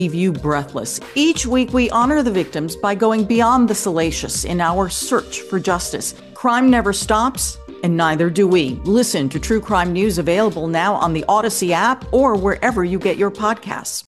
leave you breathless. Each week, we honor the victims by going beyond the salacious in our search for justice. Crime never stops, and neither do we. Listen to True Crime News, available now on the Odyssey app or wherever you get your podcasts.